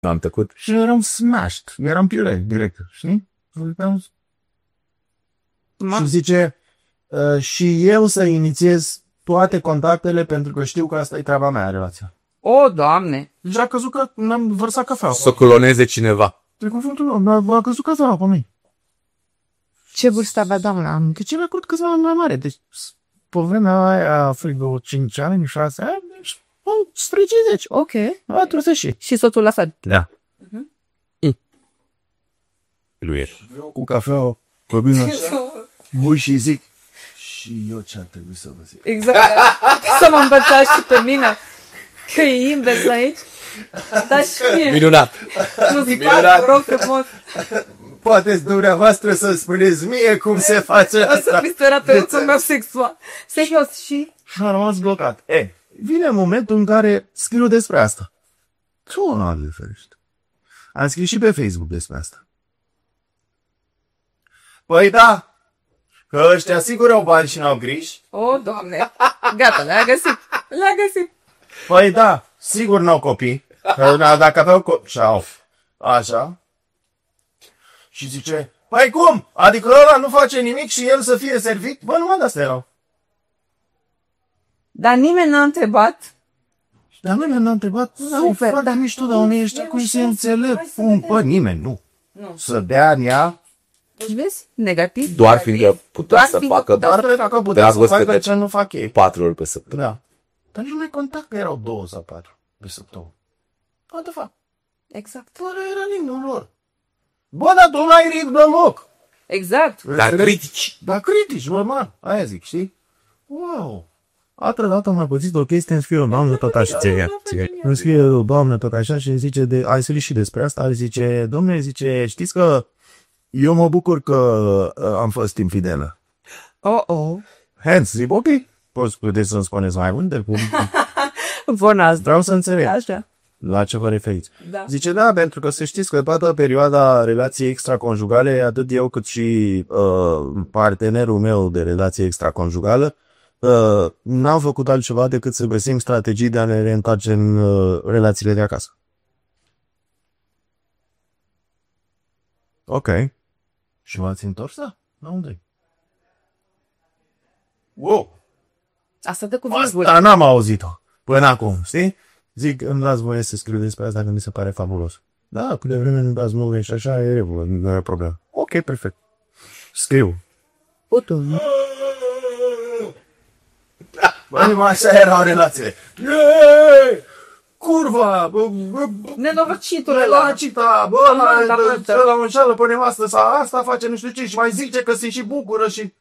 Am tăcut. Și eram smashed. Eram piure, direct. Știi? Și zice, și eu să inițiez toate contactele pentru că știu că asta e treaba mea, relația. O, Doamne! Deci a căzut că n-am vărsat cafea. Să cloneze cineva. De cuvântul meu, a căzut cafea pe mine. Ce vârstă avea doamna? Că ce record câțiva ani mai mare. Deci, pe vremea aia, vreo 5 ani, 6 ani, deci, spre 50. Ok. Atunci și. Și soțul la fel. Da. Lui e. Cu cafea, pe bine așa, bui și zic, și eu ce ar trebui să vă zic? Exact. Să mă învățați și pe mine. Că e invers aici. Dar și mie. Minunat. Nu zic, vă rog frumos. Poate dumneavoastră să spuneți mie cum se face O să asta. fi sperat pe meu sexual. Serios și... Și am rămas blocat. Vine momentul în care scriu despre asta. Tu nu de ferește. Am scris și pe Facebook despre asta. Păi da, că ăștia sigur au bani și n-au griji. O, Doamne. Gata, le-a găsit. Le-a găsit. Păi da, sigur n-au copii. Că dacă aveau copii. Așa. Și zice, păi cum? Adică ăla nu face nimic și el să fie servit? Bă, numai de-astea erau. Dar nimeni n-a întrebat. Dar nimeni n-a întrebat, Super, fac da. mișto, dar unii ăștia cum se înțeleg? Bă, nimeni, nu. Să dea în ea, Deci vezi? Negativ. Doar fiindcă putea să facă dar dacă putea să facă ce nu fac ei. 4 ori pe săptămână. Da. Dar nici nu mai conta că erau 2 sau 4 pe săptămână. What the fuck? Exact. Bă, nu era ritmul lor. Bă, dar tu n-ai ritm deloc. Exact. Dar critici. Dar critici, normal. Aia zic, știi? Wow. Altă dată am mai pățit o chestie, îmi scrie o doamnă tot așa. Îmi scrie o doamnă tot așa și îmi zice, ai scris și despre asta, îmi zice, domnule, zice, știți că eu mă bucur că am fost infidelă. Oh. Hence, zic, ok, puteți să-mi spuneți mai multe? Bună. Vreau să înțeleg. Așa. La ce vă referiți? Da. Zice, da, pentru că să știți că toată perioada relației extraconjugale, atât eu cât și partenerul meu de relație extraconjugală, n-am făcut altceva decât să găsim strategii de a ne reîntoarce în relațiile de acasă. Ok. Și v-ați întors? Da. La unde? Wow! Asta dă cu virgulă. Asta n-am auzit-o până acum, știi? Zic, îmi dați voie să scriu despre asta, că mi se pare fabulos. Da, cu de vreme îmi dați voie și așa, e regulă, nu e problemă. Ok, perfect. Scriu. Băi, așa erau relațiile. Curva! Nenorocitule ăla. Lacita! Bă, ăla mă înșală pe nevastă sau asta face nu știu ce și mai zice că se și bucură și...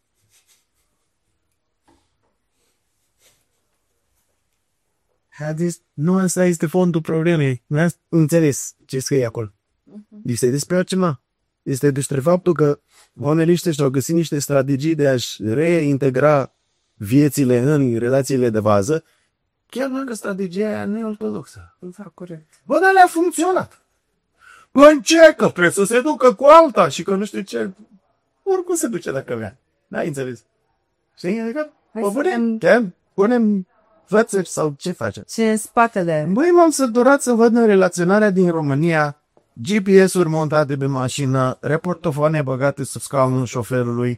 Nu, asta este fondul problemei. Nu ați înțeles ce scrie acolo. Este despre altceva. Este despre faptul că oamenii ăștia și-au găsit niște strategii de a-și reintegra viețile în relațiile de bază, chiar dacă strategia aia nu e ortodoxă. Da, corect. Bă, dar le-a funcționat. Bă, încearcă, trebuie să se ducă cu alta și că nu știu ce. Oricum se duce dacă vrea. N-ai înțeles? Știi? Adică, punem fățări sau ce faceți? Și în spatele. Băi, m-am săturat să văd în relaționarea din România GPS-uri montate pe mașină, reportofoane băgate sub scaunul șoferului,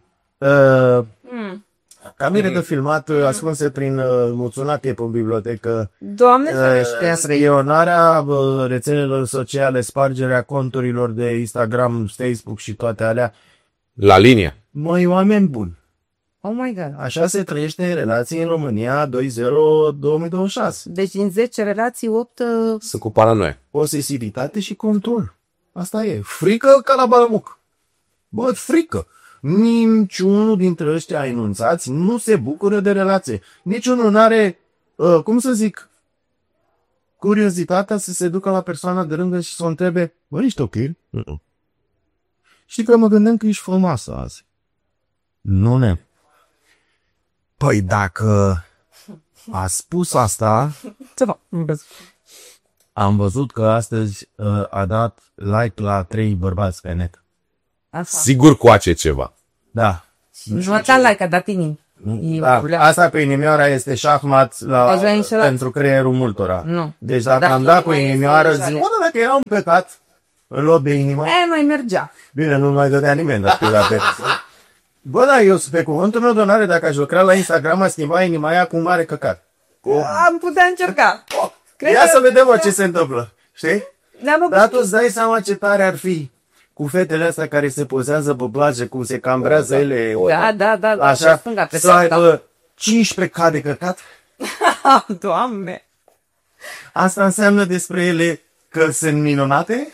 camere de filmat ascunse prin muțunate pe bibliotecă, Doamne ferește. spionarea rețelelor sociale, spargerea conturilor de Instagram, Facebook și toate alea. La linie. Măi, oameni buni, Oh my God. așa se trăiește în relații în România 2.0-2026. Deci din 10 relații, 8... Sunt cu paranoia. Posesivitate și control. Asta e. Frică ca la balamuc. Bă, frică. Niciunul dintre ăștia enunțați nu se bucură de relație. Niciunul nu are, cum să zic, curiozitatea să se ducă la persoana de lângă și să o întrebe, bă, ești ok? Știi că mă gândeam că ești frumoasă azi. Nu ne. Păi dacă a spus asta, Ce fac? am văzut că astăzi a dat like la 3 bărbați pe net. Asta. Sigur coace ceva. Da. Jumătate like a dat inimi. Da, asta cu inimioara este șahmat Ați înșelat. pentru creierul multora. Nu. Deci dacă am dat cu inimioară, zic, bă, dacă era un păcat în loc de inimă, Mai mergea. bine, nu mai dădea nimeni la pe. Bă, da, eu pe cuvântul meu de onoare, dacă aș lucra la Instagram, aș schimba inima aia cu un mare căcat. Am putea încerca. Ia să vedem ce se întâmplă, știi? Ne-am Dar tu îți dai seama ce tare ar fi cu fetele astea care se pozează pe plajă, cum se cambrează ele. Da. Așa, Stânga, pe să aibă 15 de căcat. Doamne. Asta înseamnă despre ele că sunt minunate?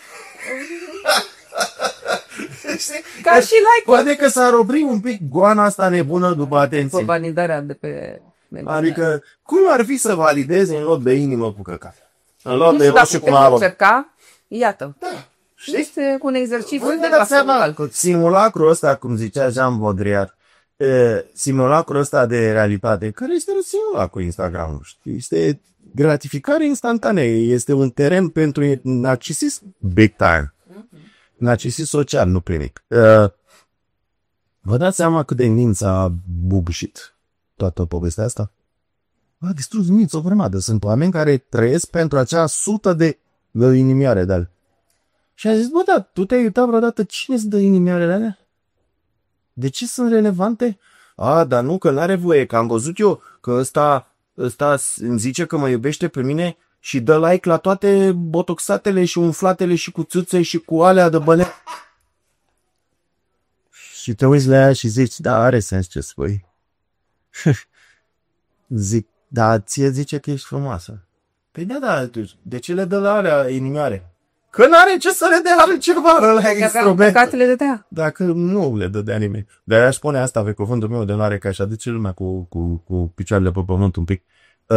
Știi? Ca și like. Poate că s-ar opri un pic goana asta nebună după atenție. Pe validarea de pe... Adică, cum ar fi să validezi în loc de inimă cu căcat? În loc de Nu roșu știu cu dacă maror. putem încerca. Iată. Știi? Este un exercițiu Vă de dați seama calcul. că simulacrul ăsta, cum zicea Jean Baudrillard, simulacrul ăsta de realitate, care este un simulacru Instagram, știi? Este gratificare instantanee, este un teren pentru narcisism big time. Narcisism social, nu clinic. Vă dați seama cât de minți a bubușit toată povestea asta? A distrus minți o grămadă. Sunt oameni care trăiesc pentru acea 100 de inimioare de-ale. Și a zis, bă, da, tu te-ai uitat vreodată cine îți dă inimioarele alea? De ce sunt relevante? A, dar nu, că n-are voie, că am văzut eu că ăsta îmi zice că mă iubește pe mine și dă like la toate botoxatele și umflatele și cu țâțe și cu alea de băle. Și te uiți la ea și zici, da, are sens ce spui. Zic, da, ție zice că ești frumoasă. Păi da, de ce le dă la alea inimioare? Că n-are ce să le dea altceva la instrument. Căcatele de tea. Dacă nu le dădea nimeni. Dar aș spune asta pe cuvântul meu de onoare, că aș aduce lumea cu picioarele pe pământ un pic.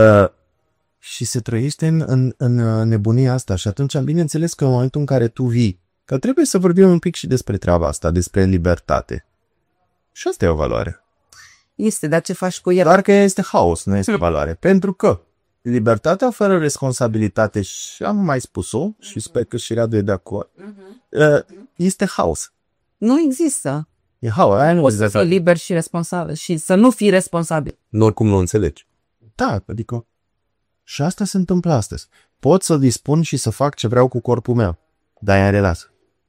Și se trăiește în nebunia asta. Și atunci, bineînțeles că în momentul în care tu vii, că trebuie să vorbim un pic și despre treaba asta, despre libertate. Și asta e o valoare. Este, dar ce faci cu el? Doar că este haos, nu este valoare. Pentru că libertatea fără responsabilitate, și am mai spus-o, și sper că și Radu e de acord, este haos. Nu există. E haos. Aia nu Poți să fii liber și responsabil și să nu fii responsabil. Nu oricum nu înțelegi. Da, adică și asta se întâmplă astăzi. Pot să dispun și să fac ce vreau cu corpul meu, dar e în relație.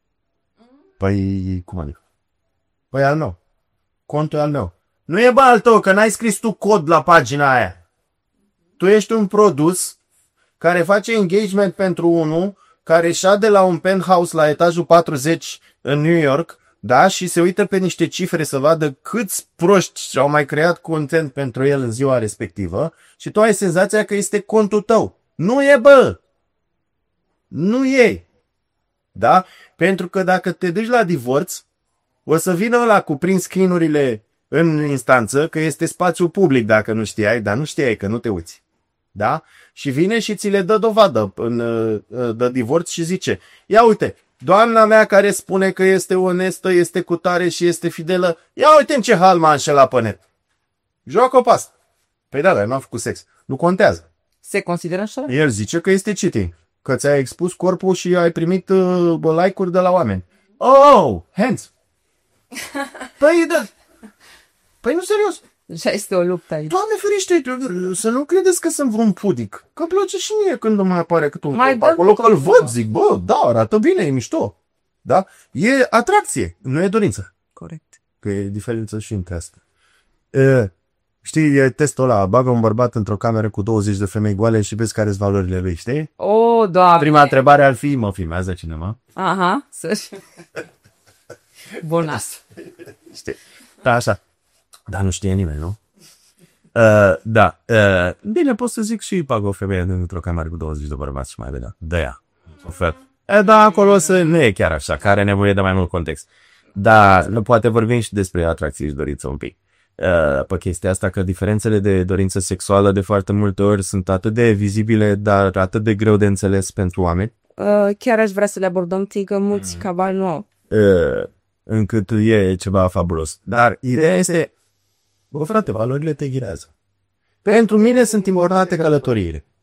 Păi, cum adică? Păi al meu. Contul e al meu. Nu e al tău, că n-ai scris tu cod la pagina aia. Tu ești un produs care face engagement pentru unul care șade la un penthouse la etajul 40 în New York, da, și se uită pe niște cifre să vadă câți proști au mai creat content pentru el în ziua respectivă și tu ai senzația că este contul tău. Nu e, bă! Nu e! Da? Pentru că dacă te duci la divorț, o să vină ăla cu print screen-urile în instanță, că este spațiu public dacă nu știai, dar nu știai că nu te uiți. Da? Și vine și ți le dă dovadă de divorț și zice, ia uite, doamna mea care spune că este onestă, este cutare și este fidelă, ia uite în ce hal m-a înșelat pe net. Joacă pe asta. Păi da, dar n-am făcut sex. Nu contează. Se consideră așa? El zice că este cheating. Că ți-ai expus corpul și ai primit like-uri de la oameni. Oh, hands. Păi da. Păi nu, serios. Deja este o luptă aici. Doamne ferește, să nu credeți că sunt vreun pudic. Că îmi place și mie când mai apare cât un corp acolo, că îl văd, zic, bă, da, arată bine, e mișto. Da? E atracție, nu e dorință. Corect. Că e diferență și între asta. Știi, e testul ăla, bagă un bărbat într-o cameră cu 20 de femei goale și vezi care-s valorile lui, știi? O, Doamne. Prima întrebare ar fi, mă filmează cineva? Aha, să-și... Bonas. Știi? Da, așa. Dar nu știe nimeni, nu? Da. Bine, pot să zic și bagă o femeie într-o cameră cu 20 de bărbați și mai vedea. De ea. Ofer. Da, acolo nu e chiar așa, că are nevoie de mai mult context. Dar poate vorbim și despre atracție și dorință un pic. Pe chestia asta, că diferențele de dorință sexuală de foarte multe ori sunt atât de vizibile, dar atât de greu de înțeles pentru oameni. Chiar aș vrea să le abordăm, că mulți cabali nu au. Încât e ceva fabulos. Dar ideea este, bă, frate, valorile te ghirează. Pentru mine sunt importante călătoriile.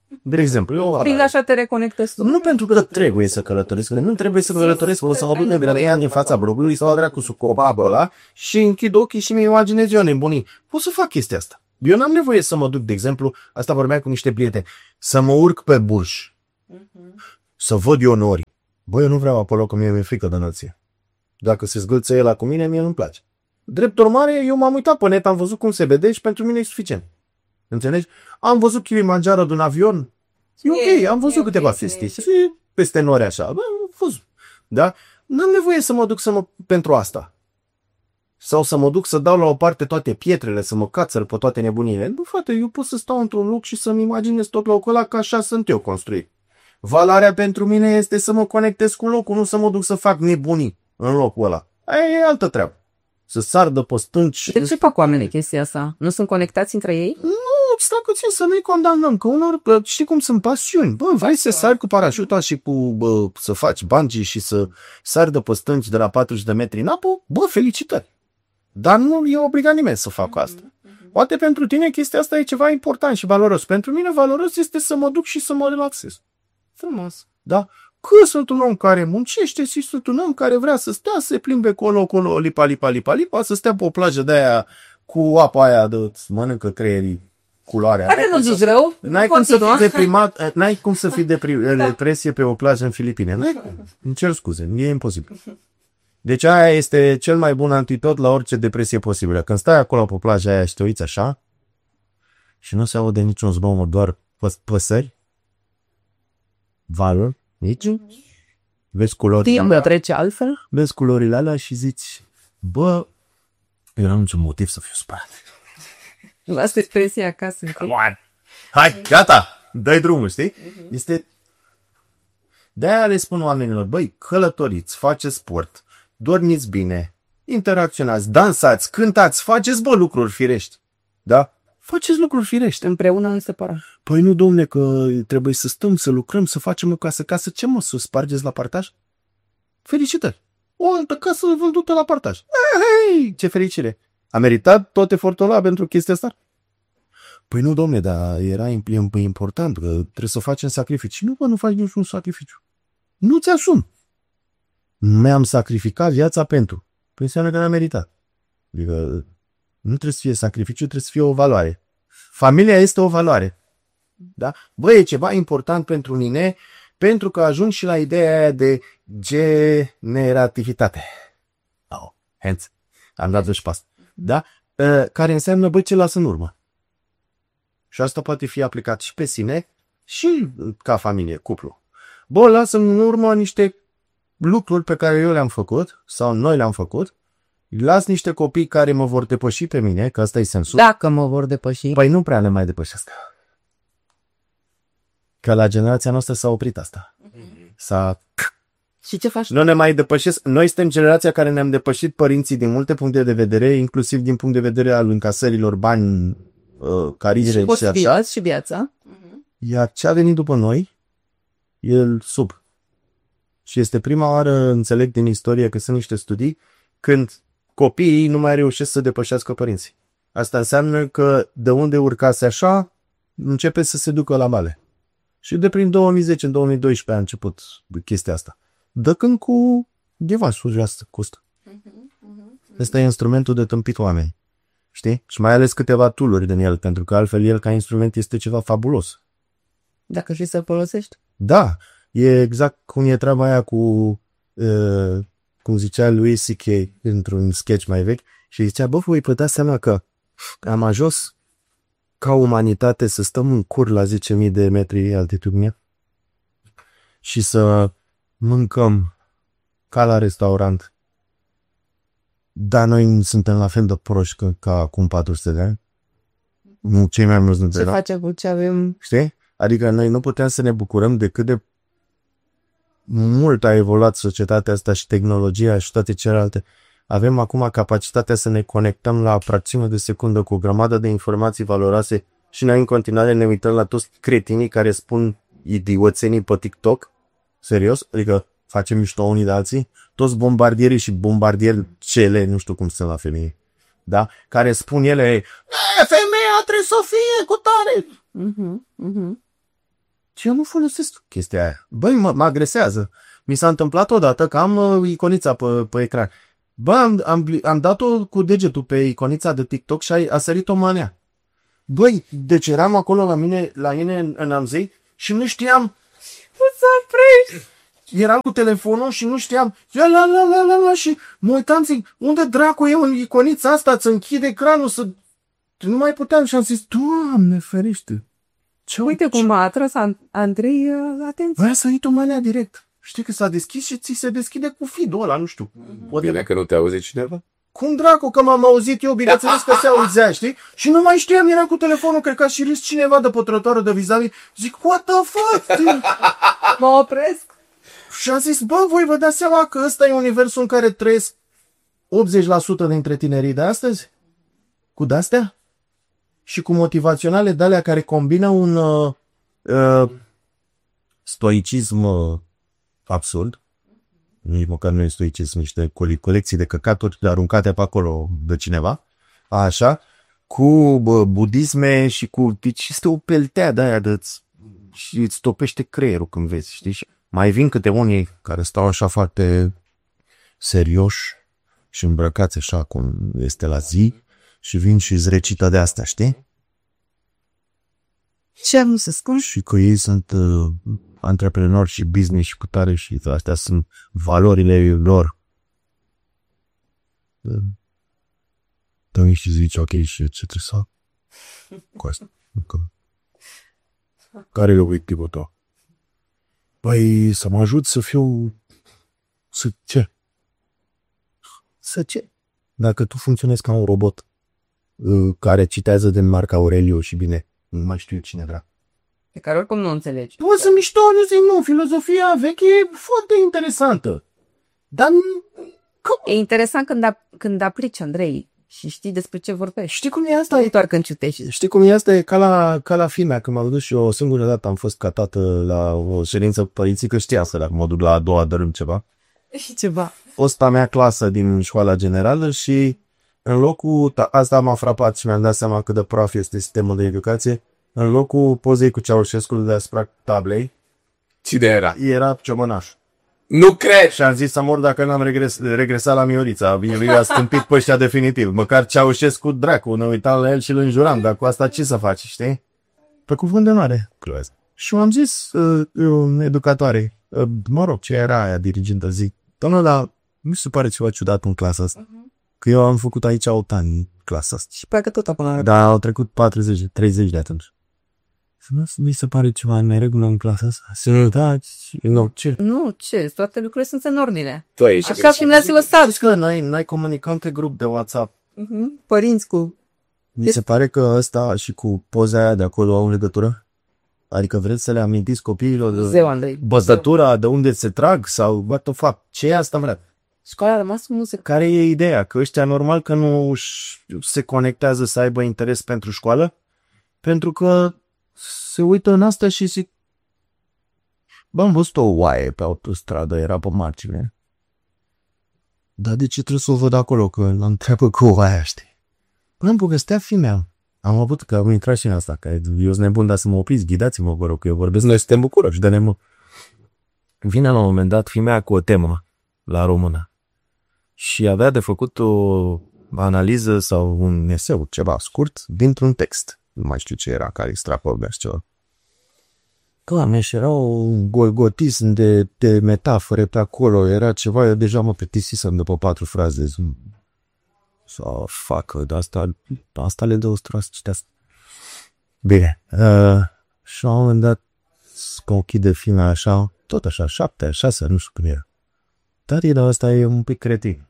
De exemplu, eu Prin așa te reconectezi tu. nu pentru că trebuie să călătoresc, nu trebuie să călătoresc, o să o bine ea din fața blogului sau dracu cu copabă ăla și închid ochii și mi imaginez eu nebunii. Pot să fac chestia asta. Eu n-am nevoie să mă duc, de exemplu, asta vorbeam cu niște prieteni, să mă urc pe Burj, să văd eu nori. Băi, eu nu vreau acolo că mie mi-e frică de înălțime. Dacă se zgâlță el cu mine, mie nu-mi place. Drept urmare, eu m-am uitat pe net, am văzut cum se vede și pentru mine e suficient. Înțelegi? Am văzut Kilimanjaro din avion. E ok, am văzut câteva chestii. Peste nori așa. Bă, am văzut. Da? N-am nevoie să mă duc pentru asta. Sau să mă duc să dau la o parte toate pietrele, să mă cațăr pe toate nebunile. Nu, frate, eu pot să stau într-un loc și să-mi imaginez tot locul ăla, că așa sunt eu construit. Valoarea pentru mine este să mă conectez cu locul, nu să mă duc să fac nebunii în locul ăla. Aia e altă treabă. Să sar de pe stânci. De ce fac oamenii chestia asta? Nu sunt conectați între ei? Nu, stai puțin să nu-i condamnăm, că unor, știi cum sunt pasiuni. Bă, vrei să sari cu parașuta și să faci bungee și să sari de pe stânci de la 40 de metri în apă, bă, felicitări. Dar nu e obligat nimeni să facă asta. Poate pentru tine chestia asta e ceva important și valoros. Pentru mine valoros este să mă duc și să mă relaxez. Frumos. Da? Că sunt un om care muncește și sunt un om care vrea să stea, să se plimbe colo, lipa, să stea pe o plajă de aia cu apa aia de mănâncă creierii, culoarea. Care nu zici rău? N-ai cum să fii deprimat, n-ai cum să fii depresie pe o plajă în Filipine. N-ai cum. Îmi cer scuze, e imposibil. Deci aia este cel mai bun antidot la orice depresie posibilă. Când stai acolo pe plaja aia și te uiți așa și nu se aude niciun zgomot, doar păsări, valuri, nici, vezi culorile Timpul trece altfel? Vezi culorile alea și zici, bă, eu n-am niciun motiv să fiu supărat. Lasă expresia acasă. Hai, gata, dai drumul, știi? Este... De-aia le spun oamenilor, băi, călătoriți, faceți sport, dormiți bine, interacționați, dansați, cântați, faceți, bă, lucruri firești. Da? Faceți lucruri firești. Împreună în separat. Păi nu, domne, că trebuie să stăm, să lucrăm, să facem o casă. Ce mă, să spargeți la partaj? Felicitări! O altă casă vândută la partaj. Hei, ce fericire! A meritat tot efortul ăla pentru chestia asta? Păi nu, domne, dar era important, că trebuie să facem sacrificii. Nu, bă, nu faci niciun sacrificiu. Nu ți-asumi. Mi-am sacrificat viața pentru. Păi înseamnă că n-am meritat. Adică nu trebuie să fie sacrificiu, trebuie să fie o valoare. Familia este o valoare. Da? Bă, e ceva important pentru mine, pentru că ajung și la ideea aia de generativitate. Hence, am dat și pas. Da? Care înseamnă, bă, ce las în urmă. Și asta poate fi aplicat și pe sine și ca familie, cuplu. Bă, las în urmă niște lucruri pe care eu le-am făcut sau noi le-am făcut. Las niște copii care mă vor depăși pe mine, că asta e sensul. Dacă mă vor depăși. Păi nu prea ne mai depășesc. Că la generația noastră s-a oprit asta. Și ce faci? Nu ne mai depășesc. Noi suntem generația care ne-am depășit părinții din multe puncte de vedere, inclusiv din punct de vedere al încasărilor bani, cariere și așa. Și viața. Iar ce a venit după noi, el sub. Și este prima oară, înțeleg din istorie, că sunt niște studii, când copiii nu mai reușesc să depășească părinții. Asta înseamnă că de unde urcase așa, începe să se ducă la male. Și de prin 2010, în 2012 a început chestia asta. Dă când cu device-uri asta costă. Ăsta e instrumentul de tâmpit oameni. Știi? Și mai ales câteva tool-uri din el, pentru că altfel el ca instrument este ceva fabulos. Dacă știi să-l folosești? Da, e exact cum e treaba aia cu, cum zicea lui C.K. într-un sketch mai vechi, și zicea, bă, voi putea seama că am ajuns ca umanitate să stăm în cur la 10.000 de metri altitudine și să mâncăm ca la restaurant. Dar noi suntem la fel de proști ca acum 400 de ani. Nu, cei mai mulți dintre Ce noi. face cu ce avem? Știi? Adică noi nu putem să ne bucurăm de cât de mult a evoluat societatea asta și tehnologia și toate celelalte. Avem acum capacitatea să ne conectăm la fracțiune de secundă cu o grămadă de informații valoroase și noi în continuare ne uităm la toți cretinii care spun idioțenii pe TikTok. Serios? Adică facem mișto unii de alții. Toți bombardierii și bombardiercele, nu știu cum sunt la femeie, da? Care spun ele, femeia trebuie să fie cu tare. Și eu nu folosesc chestia aia. Băi, mă agresează. Mi s-a întâmplat odată că am iconița pe ecran. Bă, am dat-o cu degetul pe iconița de TikTok și a sărit o manea. Băi, deci eram acolo la mine în Amzei și nu știam. Nu să oprești! Eram cu telefonul și nu știam. Și mă uitam, zic, unde dracu e în iconița asta? Îți închide ecranul să... Nu mai puteam și am zis, Doamne ferește. Uite cum a atras Andrei atenție. Băi, a sărit o manea direct. Știi că s-a deschis și ți se deschide cu feed-ul ăla, nu știu. Bine că nu te auzi cineva? Cum dracu că m-am auzit eu, bineînțeles că se auzea, știi? Și nu mai știam, era cu telefonul, cred că a și râs cineva de pe trotuarul de vis-a-vis. Zic, what the fuck? Mă opresc. Și am zis, bă, voi vă dați seama că ăsta e universul în care trăiesc 80% dintre tinerii de astăzi? Cu de-astea? Și cu motivaționale de-alea care combină un stoicism absurd. Nici măcar nu e stoicism, niște colecții de căcaturi aruncate pe acolo de cineva. Așa. Cu budisme și cu... Deci este o peltea de aia și îți topește creierul când vezi, știi? Și mai vin câte unii care stau așa foarte serioși și îmbrăcați așa cum este la zi și vin și îți recită de asta, știi? Ce am să spun? Și că ei sunt antreprenori și business și cutare și astea sunt valorile lor. Dar și zici, ok, și ce trebuie să fac cu asta? Care e obiectivul tău? Păi să mă ajut să fiu... Să ce? Să ce? Dacă tu funcționezi ca un robot care citează din Marc Aureliu și bine, nu mai știu cine vrea. Pe care oricum nu înțelegi. Bă, să mișto, nu zic, nu, filozofia veche e foarte interesantă. Dar... E interesant când aplici, Andrei, și știi despre ce vorbești. Știi cum e asta? Nu doar când citești. Știi cum e asta? E ca la filmea, când m-am dus și o singură dată am fost ca tată la o ședință părinții, că știa să mă duc la a doua dărâm ceva. Ceva. Fosta mea clasă din școala generală și în locul, asta m-a frapat și mi-am dat seama cât de praf este sistemul de educație, în locul pozei cu Ceaușescu deasupra tablei, Cine era? era ciomănaș. Nu cred! Și am zis să mor dacă n-am regresat la Miorița. El a stâmpit pe ăștia definitiv. Măcar Ceaușescu, dracu, ne uitam la el și îl înjuram. Dar cu asta ce să faci, știi? Pe cuvânt de mare. Și am zis educatoare, mă rog, ce era aia dirigintă, zic, doamnă, dar mi se pare ceva ciudat în clasa asta. Că eu am făcut aici 8 ani în clasa asta. Și parcă tot acum. Dar au trecut 30 de atunci. Mi se pare ceva în neregulă în clasa asta. Nu, ce? Nu, ce? Toate lucrurile sunt în ordine. Tu aici. Așa fi mi-ați lăsat. Știți că n-ai comunicăm pe grup de WhatsApp. Părinți cu... Mi se pare că ăsta și cu poza aia de acolo au legătură? Adică vreți să le amintiți copiilor de Zeu, Andrei. băzătura, de unde se trag sau what the fuck? Ce e asta, mă? Școala a rămas nu se... Care e ideea? Că ăștia normal că nu se conectează să aibă interes pentru școală? Pentru că se uită în asta și zic, bă, am văzut o oaie pe autostradă, era pe margine. Dar de ce trebuie să o văd acolo? Că l-am întreabă cu oaia, știi? Până îmi povestea fimea. Am avut că am intrat și în asta, că eu sunt nebun, dar să mă opriți, ghidați-mă, vă rog, că eu vorbesc. Noi suntem bucuroși, de nemă. Vine la un moment dat fimea cu o temă la română și avea de făcut o analiză sau un eseu, ceva scurt, dintr-un text. Nu mai știu ce era, care extrapolea și ceva. Doamne, și era un golgotism de metafore pe acolo, era ceva, eu deja mă plictisisem după 4 fraze. Sau facă, de asta le dă o stroasă, citească. Bine, și la un moment dat, că închide filmul așa, tot așa, 7, 6, nu știu cum era. Tati, dar ăsta e un pic cretin.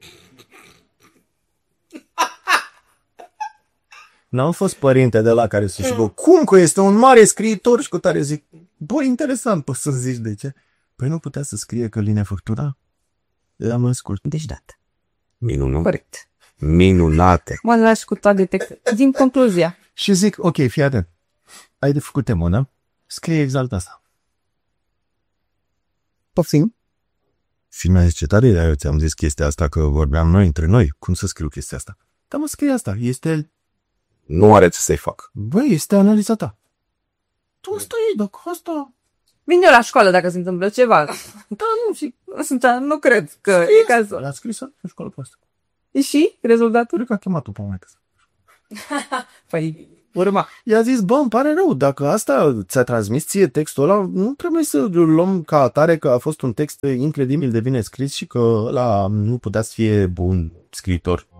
N-am fost părinte de la care să zic, cum că este un mare scriitor și cu tare zic, bă, interesant, poți să zici de ce? Păi nu putea să scrie că linia factura? Am ascult. Deci dat. Minunat. Corect. Minunate. Mă lași cu toate textele. Din concluzia. Și zic, ok, fii atent. Ai de făcut temă, da? Scrie exact asta. Poftim? Filmea zice, tare, dar eu ți-am zis chestia asta că vorbeam noi între noi. Cum să scriu chestia asta? Dar mă, scrie asta. Este... Nu are ce să-i fac. Băi, este analiza ta. Tu stai, dacă asta... Vin eu la școală dacă se întâmplă ceva. Da, nu cred că e cazul. L-a scris în școală pe asta. Și rezultatul? Cred că a chemat-o pe maică. Păi, urma. I-a zis, bă, îmi pare rău, dacă asta ți-a transmis ție textul ăla, nu trebuie să luăm ca atare că a fost un text incredibil de bine scris și că ăla nu putea să fie bun scriitor.